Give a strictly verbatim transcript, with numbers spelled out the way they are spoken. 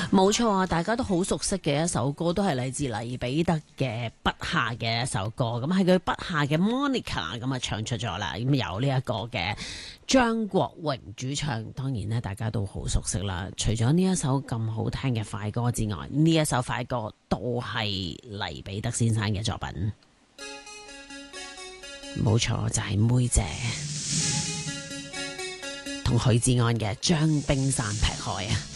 冇錯啊，大家都好熟悉嘅一首歌，都係嚟自黎彼得嘅《筆下》嘅一首歌。咁係佢筆下嘅 Monica 咁啊唱出咗啦。咁有呢一個嘅張國榮主唱，當然咧大家都好熟悉啦。除咗呢一首咁好聽嘅快歌之外，呢一首快歌都係黎彼得先生嘅作品。冇錯，就係、是、妹姐同許志安嘅《將冰山劈開》啊！